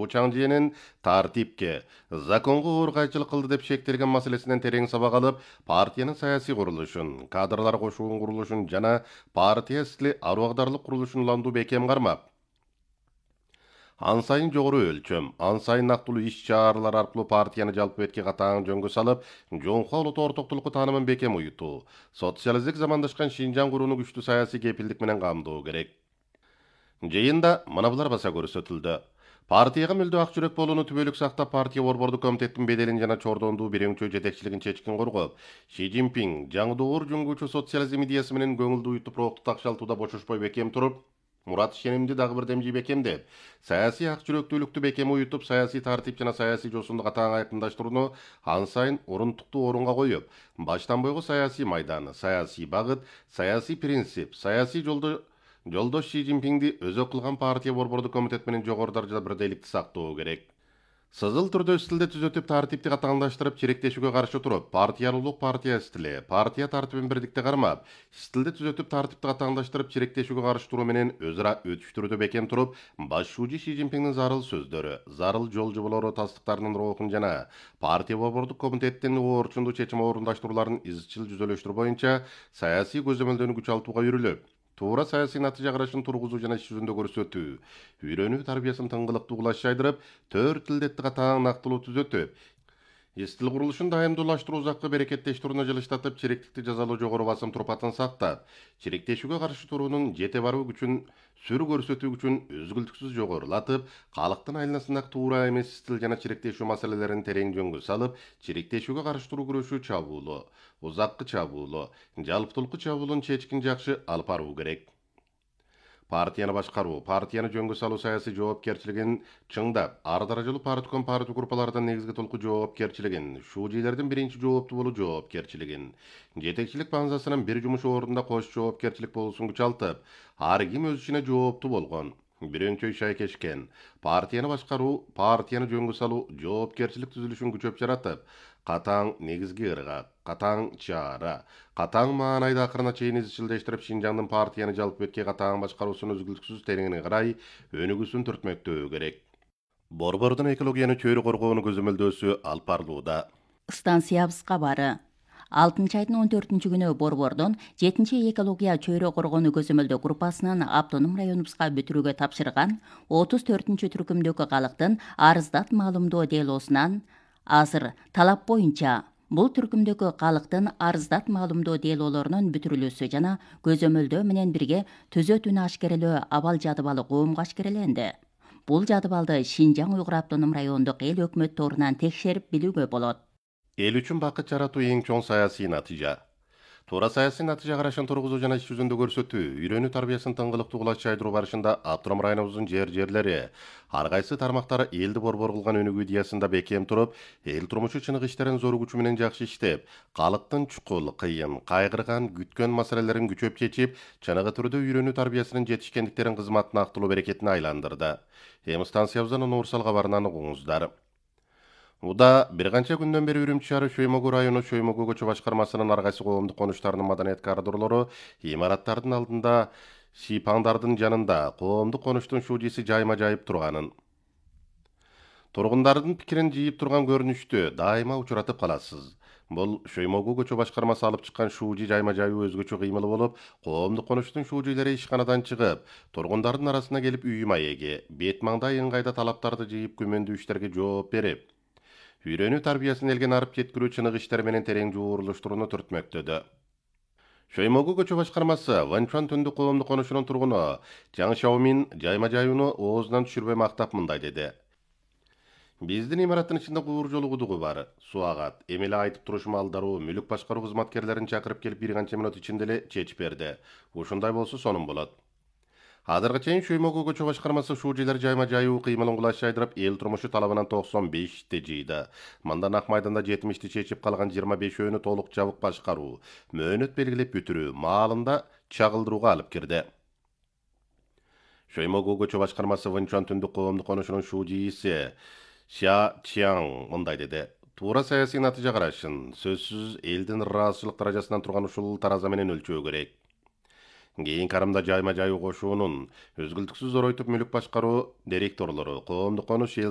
Чу Чаңжиэнин тартипке, законго оор кайчылык кылды деп шектелген маселесинен терең сабак алып, партиянын саясий курулушун, кадрлар кошуунун курулушун жана партия стили арбагдарлык курулушун улантуу бекем кармак. Ан сайын жогору өлчөм, ан сайын нактылуу иш-чаралар аркылуу партияны жалпы бетке катаң жөнгө салып, жоңко улуттуу ортоктулукку таанымын бекем уютуу, социалисттик замандашкан Шинжаң курууну күчтүү саясий кепилдик менен камдоо керек. Жыйында мына булар баса көрсөтүлдү. Партияга мүлдө ак жүрөк болууну түбөлүк сактап, партия борбордук комитеттин беделин жана чордондуу бирөңчө жетекчилигин чечкин коргоп, Ши Цзиньпин жаңдоор жүнгүүчү социализм идеясы менен көңүлдүү уютуп роохтук такшалтууда бошошпой бекем туруп, мурат ишенимди дагы бир демжи бекемдеп, саясий ак жүрөктүүлүктү бекем уютуп, саясий тартип жана саясий жосунду катаң айкындаштырууну ан сайын орунтуктуу орунга коюп, баштан бойго саясий майдан, саясий багыт, саясий принцип, саясий жолдош Ши Цзиньпинди өзөк кылган партия борбордук комитет менен жогору даражада бирдейликти сактоо керек. Сызыл түрдө стилде түзөтүп, тартипти катаңдаштырып, чиректешүүгө каршы туруп, партиялуулук партия стили, партия тартибин бирдикте кармап, стилди түзөтүп, тартипти катаңдаштырып, чиректешүүгө каршы туруу менен өз ара өтүштүрүүдө бекем туруп, баш шүүжү Ши Цзиньпиндин зарыл сөздөрү, зарыл жол жоболору тастыктарынын роохун жана партия борбордук комитеттин оорчундуу чечим орундаштырууларын изчил жүзөлөштүрүү боюнча саясий көзөмөлдөнүү күч алтууга үйрүлүп, туура саясий натыйжа карашын тургузуу жана иш жүзүндө көрсөтүү, үйрөнүү тарбиясын тыңгылыктуу кулаш жайдырып, төрт илдетти катаң нактылуу түзөтүп, стил курулушун дайымдуулаштыруу узаккы берекеттештирүүнү жылыштатып, чиректикти жазалоо жогору басым турпатын сактап, чиректешүүгө каршы туруунун жете баруу күчүн сүр көрсөтүү күчүн үзгүлтүксүз жогорулатып, калктын айланасындагы туура эмес стил жана чиректешүү маселелерин терең жөнгө салып, чиректешүүгө каршы туруу күрөшүү чабуулу, узаккы чабуулу, жалпытылкы чабуулун чечкин жакшы алып баруу керек. Партияны башкаруу, партияны жөнгө салуу саясий жоопкерчилигин чыңдап, ар даражалуу партком партия группалардан негизги толку жоопкерчилигин, шүүжилердин биринчи жооптуу болуу жоопкерчилигин, жетекчилик баңзасынын бир жумуш ордунда кош жоопкерчилик болуусун күчалтып, ар ким өз ишине жооптуу болгон, бирөңчө иш айкешкен, партияны башкаруу, партияны жөнгө салуу жоопкерчилик түзүлүшүн күчөп жаратып, катаң негизги ыргак, катаң чара, катаң маанайда акырына чейин изчилдештирип, Шинжаңдын партияны жалпы бетке катаң башкаруусун үзгүлтүксүз тереңине карай өнүгүүсүн түртмөктөө керек. Борбордун экологияны чөйрө коргоону көзөмөлдөөсү алып барылууда. Станциябыз кабары. 6 айдын 14 күнү Борбордон 7 экология чөйрө коргоону көзөмөлдөө группасынын автоном районубузга бүтүрүүгө тапшырган 34 түркүмдөгү калктын арыздат маалымдоо делоосунан азыр талап боюнча бул түркүмдөгү калктын арыздат маалымдоо делоолорунун бүтүрүлүүсү жана көзөмөлдөө менен бирге түзөтүүнү ашкерелөө абал жадыбалы коомго ашкереленди. Бул жадыбалды Шинжаң Уйгур автоном райондук эл өкмөт торунан текшерип билүүгө болот. Эл үчүн бакыт жаратуу эң чоң саясий натыйжа. Туура саясий натыйжа карашын тургузуу жана иш жүзүндө көрсөтүү, үйрөнүү тарбиясын тыңгылыктуу кулаш жайдыруу барышында автоном районубуздун жерлери, ар кайсы тармактары элди борбор кылган өнүгүү идеясында бекем туруп, эл турмушу чыныгы иштерин зор күчү менен жакшы иштеп, калктын чукул, кыйын, кайгырган, күткөн маселелерин күчөп чечип, чыныгы түрдө үйрөнүү тарбиясынын жетишкендиктерин кызматтын актылуу берекетине айландырды. Эми станциябыздын универсал кабарынан угуңуздар. Уда бир канча күндөн бери Үрүмчү шаары Шөймөгү району Шөймөгү көчө башкармасынын ар кайсы коомдук конуштарынын маданият коридорлору, имараттардын алдында, шипаңдардын жанында коомдук конуштун шүүжиси жайма жайып турганын, тургундардын пикирин жыйып турган көрүнүштү дайыма учуратып каласыз. Бул Шөймөгү көчө башкармасы алып чыккан шүүжи жайма жайуу өзгөчө кыймылы болуп, коомдук конуштун шүүжилери ишканадан чыгып, тургундардын арасына келип үй маеги, бет маңдай ыңгайда талаптарды жыйып күмөндүү иштерге жооп берип, үйрөнүү тарбиясын элге арып жеткирүү чыныгы иштер менен терең жуурулуштурууну түртмөктөдү. Шөймөгү көчө башкармасы Ванчуан түндүк коомдук конушунун тургуну Жаң Шаомин жайма жайууну оозунан түшүрбөй мактап мындай деди. Биздин имараттын ичинде куур жолу кудугу бар, суу агат. Эми эле айтып турушум алдаруу мүлүк башкаруу кызматкерлерин чакырып келип бир канча мүнөт ичинде эле чечип берди. Ушундай болсо сонун болот. Азыркы чейин Шөймөгү көчө башкармасы шүүжилер жайма жайуу кыймылын кулаш жайдырып, эл турмушу талабынан 95ти жыйды. Мындан ак майданда 70ти чечип калган 25өөнү толук жабык башкаруу, мөөнөт белгилеп бүтүрүү, маалында чагылдырууга алып кирди. Шөймөгү көчө башкармасы Ванчуан түндүк коомдук конушунун шүүжиси Xia Qiang мындай деди. Туура саясий натыйжа карашын сөзсүз элдин ыраазычылык даражасынан турган ушул тараза менен өлчөө керек. Кийин карымда жайма жайуу кошуунун өзгүлтүксүз зоройтуп мүлүк башкаруу директорлору, коомдук конуш